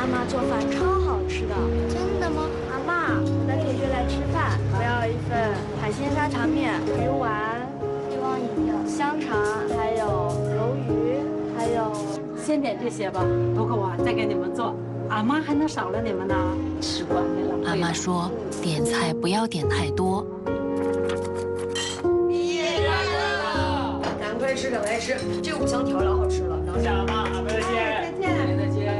阿妈做饭超好吃的。 真的吗？ 阿妈，我带铁军来吃饭，我要一份海鲜沙茶面、鱼丸、 欲望饮料、 香肠，还有鱿鱼，还有…… 先点这些吧，不够啊，再给你们做。阿妈还能少了你们呢，吃不完没了。 阿妈说，点菜不要点太多。 赶快吃，赶快吃，这五香调老好吃了。 谢谢阿妈，阿妹再见。 再见，再见。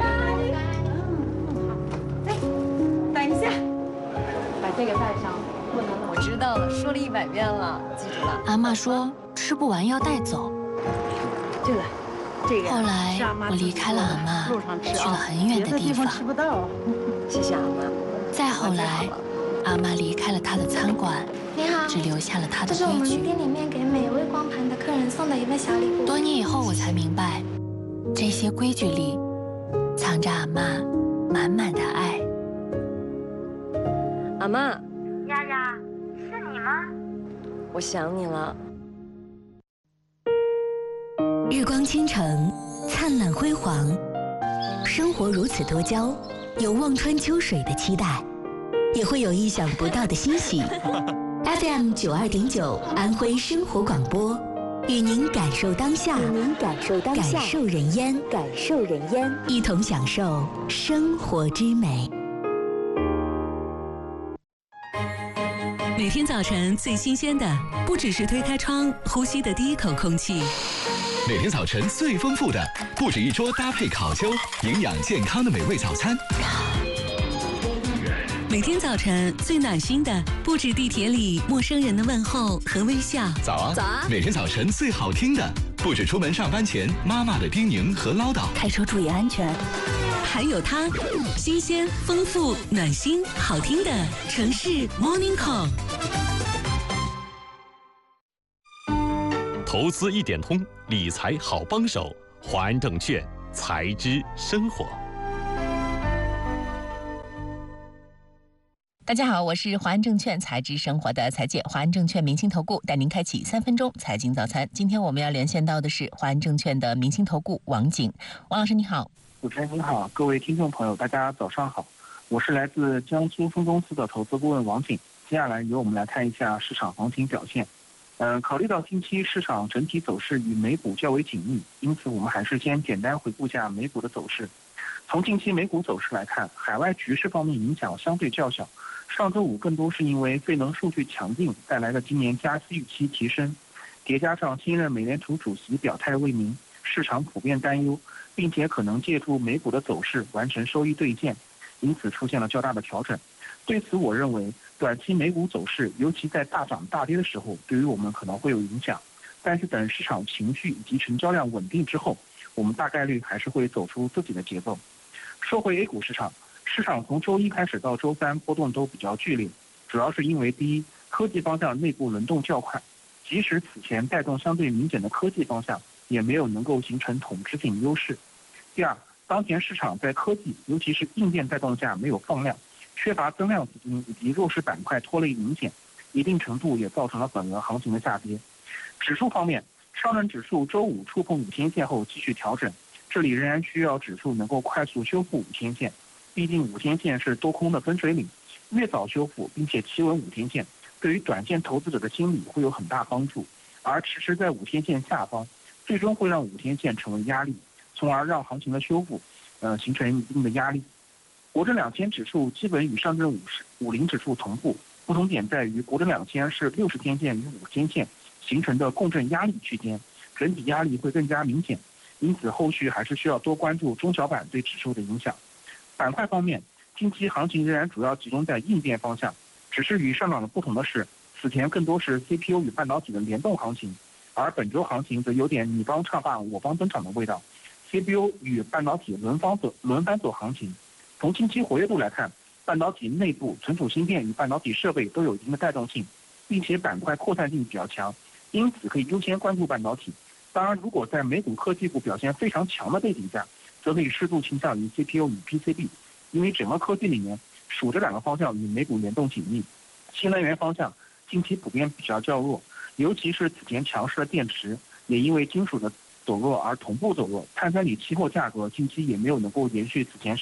哎，等一下，把这个带上，不能。 我知道了，说了100遍了，记住了。 阿妈说，吃不完要带走。 对了。 后来我离开了阿妈，去了很远的地方。 吃不到。 谢谢阿妈。 再后来，阿妈离开了她的餐馆， 你好， 只留下了她的这是我们规矩。 店里面给每位光盘的客人送的一份小礼物。 多年以后，我才明白，这些规矩里藏着阿妈满满的爱。 阿妈， 丫丫，是你吗？ 我想你了。 日光倾城，灿烂辉煌，生活如此多娇，有望穿秋水的期待，也会有意想不到的欣喜。FM 92.9安徽生活广播，与您感受当下，感受人烟，一同享受生活之美。 每天早晨最新鲜的，不只是推开窗呼吸的第一口空气。 每天早晨最丰富的，不止一桌搭配烤秋、营养健康的美味早餐。 每天早晨最暖心的，不止地铁里陌生人的问候和微笑。 早啊，早啊！每天早晨最好听的，不止出门上班前妈妈的叮咛和唠叨。 开车注意安全。 还有它，新鲜、丰富、暖心、好听的城市 Morning Call。 投资一点通，理财好帮手，华安证券财知生活。 大家好，我是华安证券财知生活的财姐，华安证券明星投顾带您开启3分钟财经早餐。今天我们要连线到的是华安证券的明星投顾王景，王老师你好。 主持人您好，各位听众朋友大家早上好，我是来自江苏分公司的投资顾问王景。接下来由我们来看一下市场行情表现。考虑到近期市场整体走势与美股较为紧密，因此我们还是先简单回顾一下美股的走势。从近期美股走势来看，海外局势方面影响相对较小。上周五更多是因为费能数据强劲带来的今年加息预期提升，叠加上新任美联储主席表态未明，市场普遍担忧，并且可能借助美股的走势完成收益兑现，因此出现了较大的调整。对此我认为短期美股走势，尤其在大涨大跌的时候，对于我们可能会有影响，但是等市场情绪以及成交量稳定之后，我们大概率还是会走出自己的节奏。说回 A 股市场，市场从周一开始到周三波动都比较剧烈，主要是因为第一，科技方向内部轮动较快，即使此前带动相对明显的科技方向，也没有能够形成统治性优势。第二，当前市场在科技，尤其是硬件带动下没有放量，缺乏增量资金以及弱势板块拖累明显，一定程度也造成了本轮行情的下跌。指数方面，上证指数周五触碰5天线后继续调整，这里仍然需要指数能够快速修复5天线，毕竟5天线是多空的分水岭，越早修复并且企稳5天线，对于短线投资者的心理会有很大帮助，而迟迟在5天线下方，最终会让5天线成为压力，从而让行情的修复形成一定的压力。国证2000指数基本与上证50指数同步，不同点在于国证2000是60天线与5天线形成的共振压力区间，整体压力会更加明显，因此后续还是需要多关注中小板对指数的影响。板块方面，近期行情仍然主要集中在硬件方向，只是与上涨的不同的是，此前更多是 CPU 与半导体的联动行情，而本周行情则有点你方唱罢我方登场的味道， CPU 与半导体轮番走行情。从近期活跃度来看，半导体内部存储芯片与半导体设备都有一定的带动性，并且板块扩散性比较强，因此可以优先关注半导体。当然，如果在美股科技股表现非常强的背景下，则可以适度倾向于 CPU 与 PCB， 因为整个科技里面属这2个方向与美股联动紧密。新能源方向近期普遍比较较弱，尤其是此前强势的电池，也因为金属的走弱而同步走弱。碳酸锂期货价格近期也没有能够延续此前